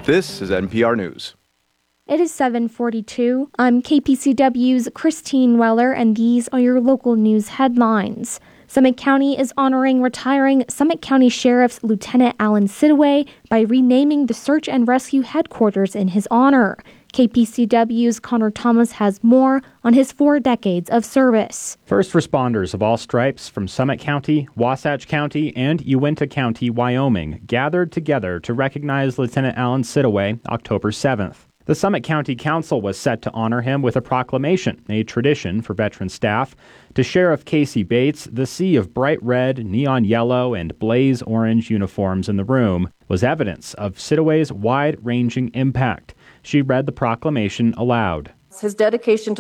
This is NPR News. It is 7:42. I'm KPCW's Christine Weller, and these are your local news headlines. Summit County is honoring retiring Summit County Sheriff's Lieutenant Alan Sidaway by renaming the search and rescue headquarters in his honor. KPCW's Connor Thomas has more on his 4 decades of service. First responders of all stripes from Summit County, Wasatch County, and Uinta County, Wyoming, gathered together to recognize Lieutenant Alan Sidaway October 7th. The Summit County Council was set to honor him with a proclamation, a tradition for veteran staff. To Sheriff Casey Bates, the sea of bright red, neon yellow, and blaze orange uniforms in the room was evidence of Sidaway's wide-ranging impact. She read the proclamation aloud. His dedication to